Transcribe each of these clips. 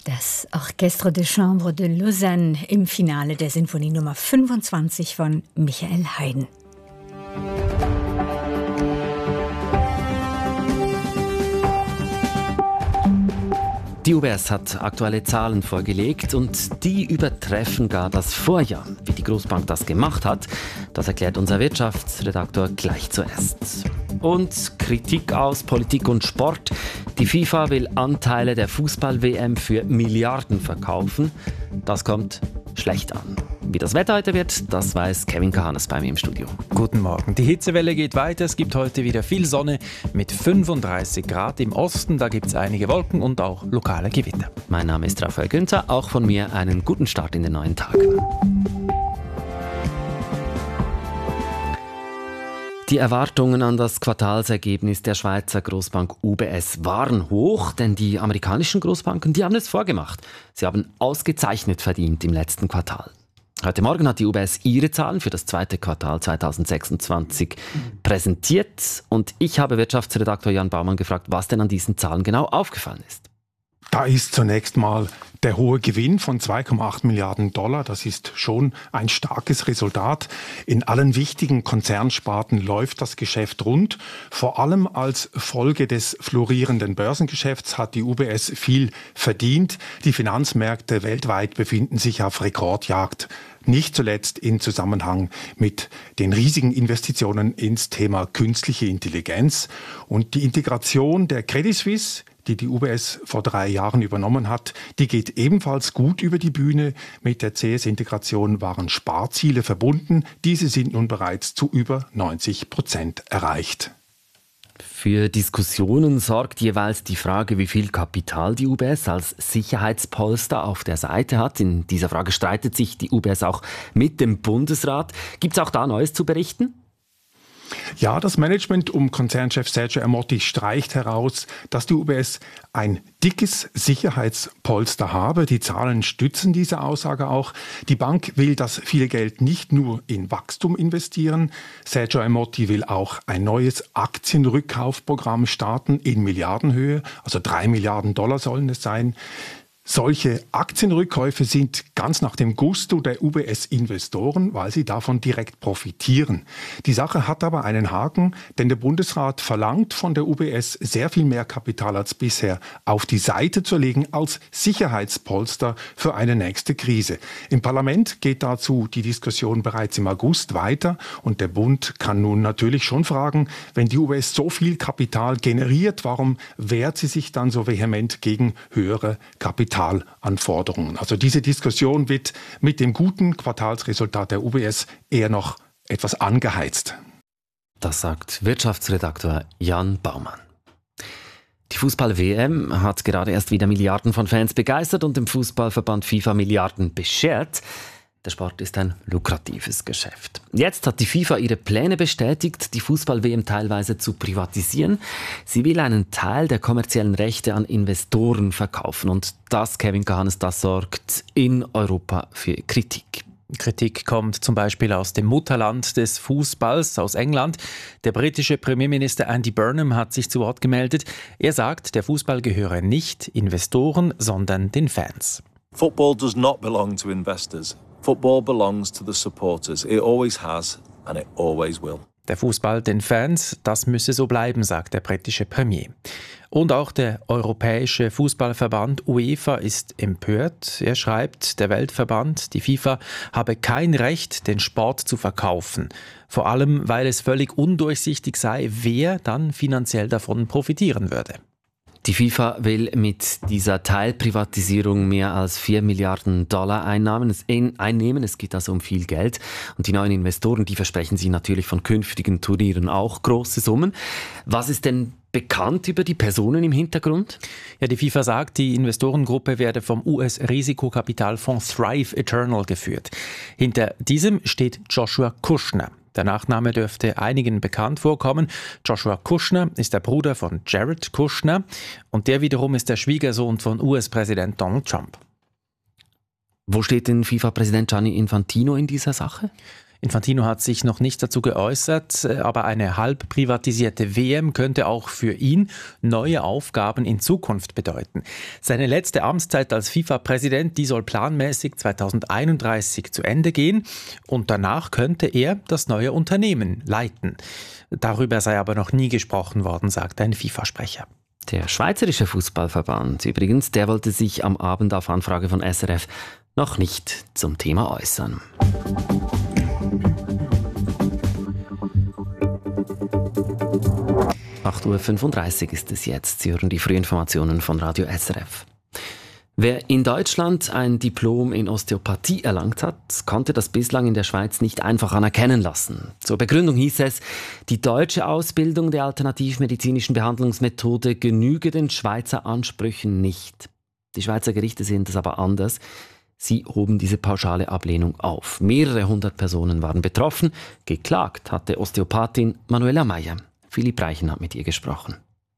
Das Orchestre de Chambre de Lausanne im Finale der Sinfonie Nummer 25 von Michael Haydn. Die UBS hat aktuelle Zahlen vorgelegt und die übertreffen gar das Vorjahr. Wie die Großbank das gemacht hat, das erklärt unser Wirtschaftsredaktor gleich zuerst. Und Kritik aus Politik und Sport. Die FIFA will Anteile der Fußball-WM für Milliarden verkaufen. Das kommt schlecht an. Wie das Wetter heute wird, das weiß Kevin Kahanes bei mir im Studio. Guten Morgen. Die Hitzewelle geht weiter. Es gibt heute wieder viel Sonne mit 35 Grad im Osten. Da gibt es einige Wolken und auch lokale Gewitter. Mein Name ist Raphael Günther. Auch von mir einen guten Start in den neuen Tag. Die Erwartungen an das Quartalsergebnis der Schweizer Großbank UBS waren hoch, denn die amerikanischen Großbanken, die haben es vorgemacht. Sie haben ausgezeichnet verdient im letzten Quartal. Heute Morgen hat die UBS ihre Zahlen für das zweite Quartal 2026 präsentiert und ich habe Wirtschaftsredaktor Jan Baumann gefragt, was denn an diesen Zahlen genau aufgefallen ist. Da ist zunächst mal der hohe Gewinn von 2,8 Milliarden $. Das ist schon ein starkes Resultat. In allen wichtigen Konzernsparten läuft das Geschäft rund. Vor allem als Folge des florierenden Börsengeschäfts hat die UBS viel verdient. Die Finanzmärkte weltweit befinden sich auf Rekordjagd. Nicht zuletzt in Zusammenhang mit den riesigen Investitionen ins Thema künstliche Intelligenz. Und die Integration der Credit Suisse, die UBS vor 3 Jahren übernommen hat, die geht ebenfalls gut über die Bühne. Mit der CS-Integration waren Sparziele verbunden. Diese sind nun bereits zu über 90% erreicht. Für Diskussionen sorgt jeweils die Frage, wie viel Kapital die UBS als Sicherheitspolster auf der Seite hat. In dieser Frage streitet sich die UBS auch mit dem Bundesrat. Gibt es auch da Neues zu berichten? Ja, das Management um Konzernchef Sergio Ermotti streicht heraus, dass die UBS ein dickes Sicherheitspolster habe. Die Zahlen stützen diese Aussage auch. Die Bank will das viele Geld nicht nur in Wachstum investieren. Sergio Ermotti will auch ein neues Aktienrückkaufprogramm starten in Milliardenhöhe. Also 3 Milliarden $ sollen es sein. Solche Aktienrückkäufe sind ganz nach dem Gusto der UBS-Investoren, weil sie davon direkt profitieren. Die Sache hat aber einen Haken, denn der Bundesrat verlangt von der UBS sehr viel mehr Kapital als bisher auf die Seite zu legen als Sicherheitspolster für eine nächste Krise. Im Parlament geht dazu die Diskussion bereits im August weiter und der Bund kann nun natürlich schon fragen, wenn die UBS so viel Kapital generiert, warum wehrt sie sich dann so vehement gegen höhere Kapitalanforderungen? Also diese Diskussion wird mit dem guten Quartalsresultat der UBS eher noch etwas angeheizt. Das sagt Wirtschaftsredaktor Jan Baumann. Die Fußball-WM hat gerade erst wieder Milliarden von Fans begeistert und dem Fußballverband FIFA Milliarden beschert. Der Sport ist ein lukratives Geschäft. Jetzt hat die FIFA ihre Pläne bestätigt, die Fußball-WM teilweise zu privatisieren. Sie will einen Teil der kommerziellen Rechte an Investoren verkaufen. Und das, Kevin Kahanes, das sorgt in Europa für Kritik. Kritik kommt zum Beispiel aus dem Mutterland des Fußballs, aus England. Der britische Premierminister Andy Burnham hat sich zu Wort gemeldet. Er sagt, der Fußball gehöre nicht Investoren, sondern den Fans. Football does not belong to investors. Football belongs to the supporters. It always has and it always will. Der Fußball den Fans, das müsse so bleiben, sagt der britische Premier. Und auch der Europäische Fußballverband UEFA ist empört. Er schreibt, der Weltverband, die FIFA, habe kein Recht, den Sport zu verkaufen. Vor allem, weil es völlig undurchsichtig sei, wer dann finanziell davon profitieren würde. Die FIFA will mit dieser Teilprivatisierung mehr als 4 Milliarden $ einnehmen. Es geht also um viel Geld. Und die neuen Investoren, die versprechen sich natürlich von künftigen Turnieren auch große Summen. Was ist denn bekannt über die Personen im Hintergrund? Ja, die FIFA sagt, die Investorengruppe werde vom US-Risikokapitalfonds Thrive Eternal geführt. Hinter diesem steht Joshua Kushner. Der Nachname dürfte einigen bekannt vorkommen. Joshua Kushner ist der Bruder von Jared Kushner und der wiederum ist der Schwiegersohn von US-Präsident Donald Trump. Wo steht denn FIFA-Präsident Gianni Infantino in dieser Sache? Infantino hat sich noch nicht dazu geäußert, aber eine halb privatisierte WM könnte auch für ihn neue Aufgaben in Zukunft bedeuten. Seine letzte Amtszeit als FIFA-Präsident, die soll planmäßig 2031 zu Ende gehen und danach könnte er das neue Unternehmen leiten. Darüber sei aber noch nie gesprochen worden, sagt ein FIFA-Sprecher. Der Schweizerische Fußballverband übrigens, der wollte sich am Abend auf Anfrage von SRF noch nicht zum Thema äußern. 8:35 Uhr ist es jetzt. Sie hören die Frühinformationen von Radio SRF. Wer in Deutschland ein Diplom in Osteopathie erlangt hat, konnte das bislang in der Schweiz nicht einfach anerkennen lassen. Zur Begründung hieß es, die deutsche Ausbildung der alternativmedizinischen Behandlungsmethode genüge den Schweizer Ansprüchen nicht. Die Schweizer Gerichte sehen das aber anders. Sie hoben diese pauschale Ablehnung auf. Mehrere hundert Personen waren betroffen. Geklagt hatte Osteopathin Manuela Meyer. Philipp Reichen hat mit ihr gesprochen.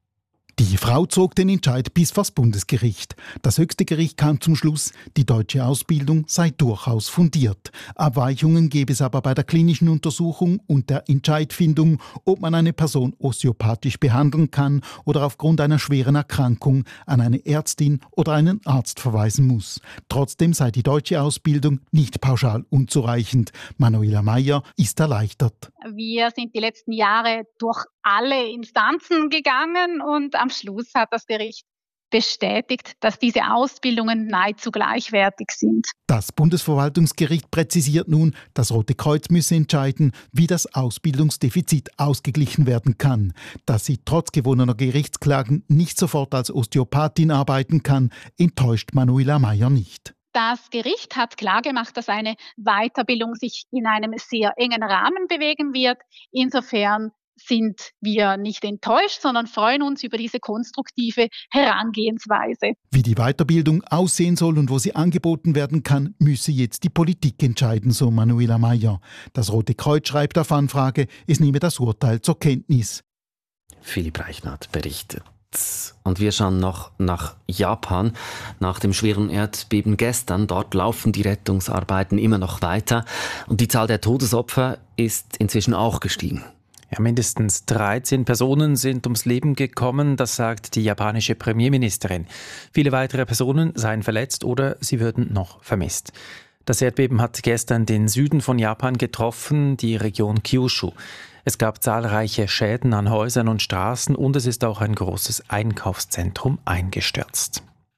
Die Frau zog den Entscheid bis vors Bundesgericht. Das höchste Gericht kam zum Schluss, die deutsche Ausbildung sei durchaus fundiert. Abweichungen gäbe es aber bei der klinischen Untersuchung und der Entscheidfindung, ob man eine Person osteopathisch behandeln kann oder aufgrund einer schweren Erkrankung an eine Ärztin oder einen Arzt verweisen muss. Trotzdem sei die deutsche Ausbildung nicht pauschal unzureichend. Manuela Meyer ist erleichtert. Wir sind die letzten Jahre durch alle Instanzen gegangen und am Schluss hat das Gericht bestätigt, dass diese Ausbildungen nahezu gleichwertig sind. Das Bundesverwaltungsgericht präzisiert nun, das Rote Kreuz müsse entscheiden, wie das Ausbildungsdefizit ausgeglichen werden kann. Dass sie trotz gewonnener Gerichtsklagen nicht sofort als Osteopathin arbeiten kann, enttäuscht Manuela Meyer nicht. Das Gericht hat klargemacht, dass eine Weiterbildung sich in einem sehr engen Rahmen bewegen wird. Insofern sind wir nicht enttäuscht, sondern freuen uns über diese konstruktive Herangehensweise. Wie die Weiterbildung aussehen soll und wo sie angeboten werden kann, müsse jetzt die Politik entscheiden, so Manuela Meyer. Das Rote Kreuz schreibt auf Anfrage, es nehme das Urteil zur Kenntnis. Philipp Reichen hat berichtet. Und wir schauen noch nach Japan. Nach dem schweren Erdbeben gestern, dort laufen die Rettungsarbeiten immer noch weiter. Und die Zahl der Todesopfer ist inzwischen auch gestiegen. Ja, mindestens 13 Personen sind ums Leben gekommen, das sagt die japanische Premierministerin. Viele weitere Personen seien verletzt oder sie würden noch vermisst. Das Erdbeben hat gestern den Süden von Japan getroffen, die Region Kyushu. Es gab zahlreiche Schäden an Häusern und Straßen und es ist auch ein großes Einkaufszentrum eingestürzt.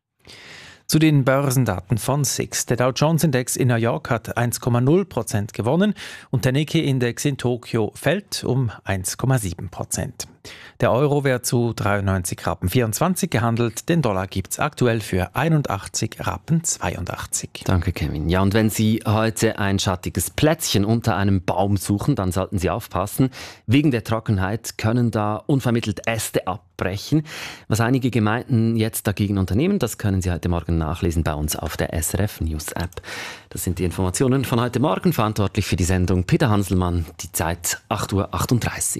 Zu den Börsendaten von SIX. Der Dow Jones Index in New York hat 1,0% gewonnen und der Nikkei-Index in Tokio fällt um 1,7%. Der Euro wird zu 93,24 Rappen gehandelt. Den Dollar gibt es aktuell für 81,82 Rappen. Danke, Kevin. Ja, und wenn Sie heute ein schattiges Plätzchen unter einem Baum suchen, dann sollten Sie aufpassen. Wegen der Trockenheit können da unvermittelt Äste abbrechen. Was einige Gemeinden jetzt dagegen unternehmen, das können Sie heute Morgen nachlesen bei uns auf der SRF News App. Das sind die Informationen von heute Morgen. Verantwortlich für die Sendung Peter Hanselmann. Die Zeit 8:38 Uhr.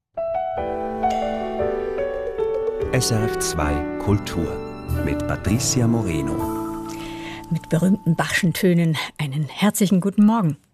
SRF 2 Kultur mit Patricia Moreno. Mit berühmten Bachschen Tönen einen herzlichen guten Morgen.